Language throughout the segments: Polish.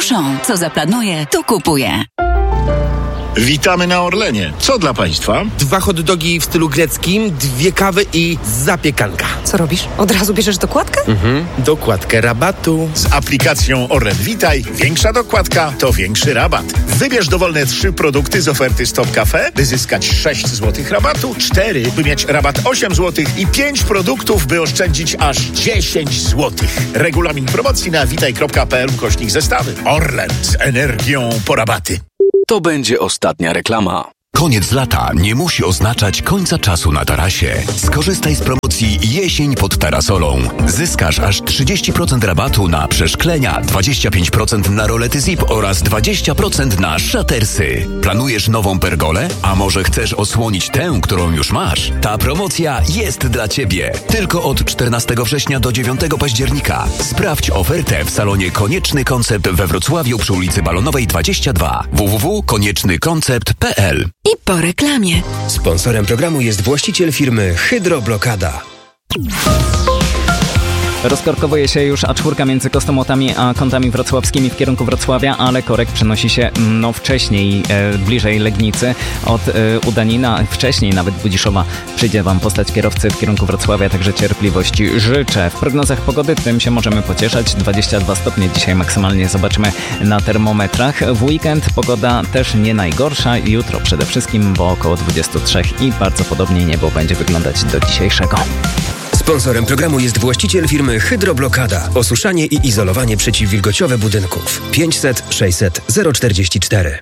Auchan. Co zaplanuje, to kupuje. Witamy na Orlenie. Co dla Państwa? 2 hot dogi w stylu greckim, 2 kawy i zapiekanka. Co robisz? Od razu bierzesz dokładkę? Dokładkę rabatu. Z aplikacją Orlen Witaj większa dokładka to większy rabat. Wybierz dowolne 3 produkty z oferty Stop Cafe, by zyskać 6 zł rabatu, 4, by mieć rabat 8 zł i 5 produktów, by oszczędzić aż 10 zł. Regulamin promocji na witaj.pl/zestawy. Orlen z energią po rabaty. To będzie ostatnia reklama. Koniec lata nie musi oznaczać końca czasu na tarasie. Skorzystaj z promocji Jesień pod Tarasolą. Zyskasz aż 30% rabatu na przeszklenia, 25% na rolety zip oraz 20% na szatersy. Planujesz nową pergolę? A może chcesz osłonić tę, którą już masz? Ta promocja jest dla Ciebie. Tylko od 14 września do 9 października. Sprawdź ofertę w salonie Konieczny Koncept we Wrocławiu przy ulicy Balonowej 22 www.koniecznykoncept.pl. I po reklamie. Sponsorem programu jest właściciel firmy Hydroblokada. Rozkorkowuje się już A4 między Kostomłotami a Kątami Wrocławskimi w kierunku Wrocławia, ale korek przenosi się wcześniej, bliżej Legnicy od Udanina, wcześniej nawet Budziszowa. Przyjdzie Wam postać kierowcy w kierunku Wrocławia, także cierpliwości życzę. W prognozach pogody tym się możemy pocieszać. 22 stopnie dzisiaj maksymalnie zobaczymy na termometrach. W weekend pogoda też nie najgorsza. Jutro przede wszystkim, bo około 23 i bardzo podobnie niebo będzie wyglądać do dzisiejszego. Sponsorem programu jest właściciel firmy Hydroblokada. Osuszanie i izolowanie przeciwwilgociowe budynków. 500 600 044.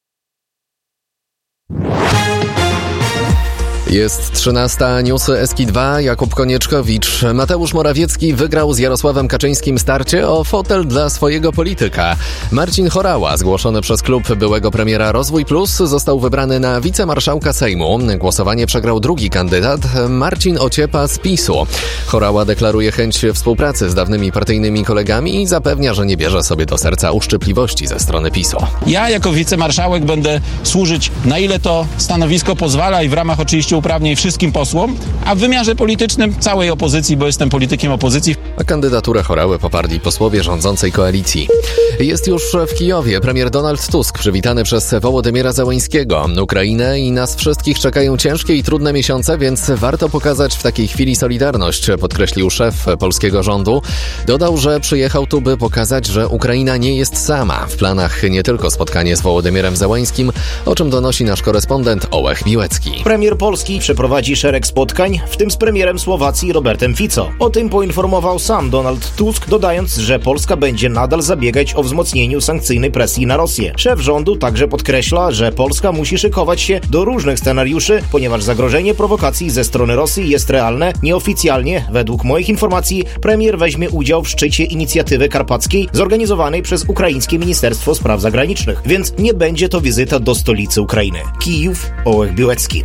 Jest 13, newsy Eski2, Jakub Konieczkowicz. Mateusz Morawiecki wygrał z Jarosławem Kaczyńskim starcie o fotel dla swojego polityka. Marcin Horała, zgłoszony przez klub byłego premiera Rozwój Plus, został wybrany na wicemarszałka Sejmu. Głosowanie przegrał drugi kandydat, Marcin Ociepa z PiS-u. Horała deklaruje chęć współpracy z dawnymi partyjnymi kolegami i zapewnia, że nie bierze sobie do serca uszczypliwości ze strony PiS-u. Ja jako wicemarszałek będę służyć, na ile to stanowisko pozwala i w ramach oczywiście uprawnień wszystkim posłom, a w wymiarze politycznym całej opozycji, bo jestem politykiem opozycji. A kandydaturę Horały poparli posłowie rządzącej koalicji. Jest już w Kijowie premier Donald Tusk, przywitany przez Wołodymyra Zełenskiego. Ukrainę i nas wszystkich czekają ciężkie i trudne miesiące, więc warto pokazać w takiej chwili solidarność, podkreślił szef polskiego rządu. Dodał, że przyjechał tu, by pokazać, że Ukraina nie jest sama. W planach nie tylko spotkanie z Wołodymyrem Zełenskim, o czym donosi nasz korespondent Ołech Biłecki. Premier Polski przeprowadzi szereg spotkań, w tym z premierem Słowacji Robertem Fico. O tym poinformował sam Donald Tusk, dodając, że Polska będzie nadal zabiegać o wzmocnieniu sankcyjnej presji na Rosję. Szef rządu także podkreśla, że Polska musi szykować się do różnych scenariuszy, ponieważ zagrożenie prowokacji ze strony Rosji jest realne. Nieoficjalnie, według moich informacji, premier weźmie udział w szczycie inicjatywy karpackiej zorganizowanej przez ukraińskie Ministerstwo Spraw Zagranicznych, więc nie będzie to wizyta do stolicy Ukrainy. Kijów, Ołech Biłecki.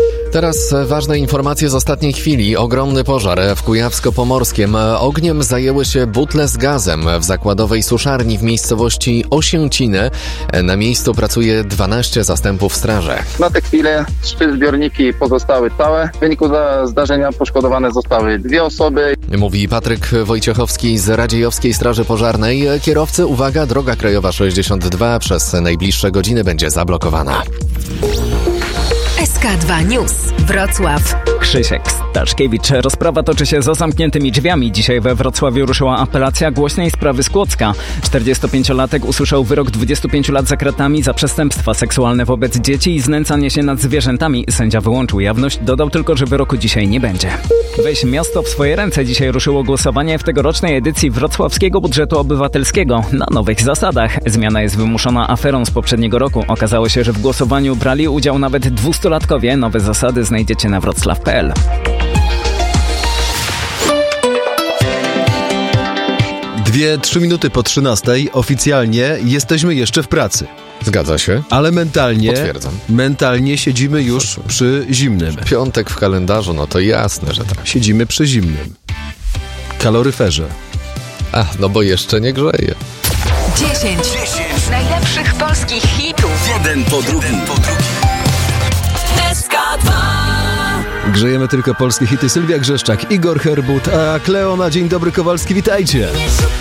Teraz ważne informacje z ostatniej chwili. Ogromny pożar w Kujawsko-Pomorskiem. Ogniem zajęły się butle z gazem w zakładowej suszarni w miejscowości Osięciny. Na miejscu pracuje 12 zastępów straży. Na tę chwilę 3 zbiorniki pozostały całe. W wyniku zdarzenia poszkodowane zostały 2 osoby. Mówi Patryk Wojciechowski z Radziejowskiej Straży Pożarnej. Kierowcy, uwaga, droga krajowa 62 przez najbliższe godziny będzie zablokowana. SK2 News. Wrocław. Krzysiek Staszkiewicz. Rozprawa toczy się za zamkniętymi drzwiami. Dzisiaj we Wrocławiu ruszyła apelacja głośnej sprawy z Kłodzka. 45-latek usłyszał wyrok 25 lat za kratami za przestępstwa seksualne wobec dzieci i znęcanie się nad zwierzętami. Sędzia wyłączył jawność, dodał tylko, że wyroku dzisiaj nie będzie. Weź miasto w swoje ręce. Dzisiaj ruszyło głosowanie w tegorocznej edycji wrocławskiego budżetu obywatelskiego na nowych zasadach. Zmiana jest wymuszona aferą z poprzedniego roku. Okazało się, że w głosowaniu brali udział nawet 200-latkowie. Nowe zasady znajdziecie na wroclaw.pl. 2-3 minuty po 13 oficjalnie jesteśmy jeszcze w pracy. Zgadza się. Ale mentalnie, potwierdzam. Mentalnie siedzimy już przy zimnym. Piątek w kalendarzu, no to jasne, że tak. Siedzimy przy zimnym. Kaloryferze. No bo jeszcze nie grzeje. 10 najlepszych polskich hitów. Jeden po drugim. SK2. Grzejemy tylko polskie hity. Sylwia Grzeszczak, Igor Herbut, a Kleo na Dzień Dobry Kowalski. Witajcie!